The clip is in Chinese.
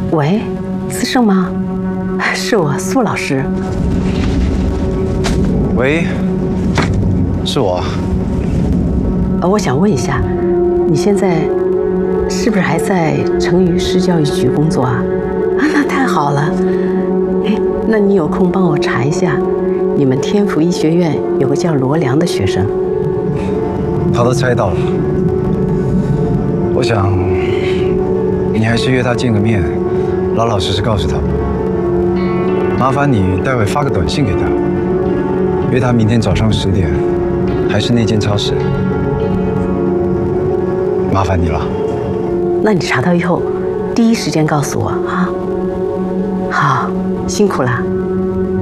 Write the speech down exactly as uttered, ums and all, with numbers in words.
喂，思胜吗？是我，苏老师。 喂，是我。 呃，我想问一下，你现在是不是还在成渝市教育局工作啊？啊，那太好了。哎，那你有空帮我查一下，你们天府医学院有个叫罗良的学生。 他都猜到了。我想，你还是约他见个面，老老实实告诉他吧。麻烦你待会发个短信给他，约他明天早上十点，还是那间超市。麻烦你了。 那你查到以后，第一时间告诉我啊。好，辛苦了。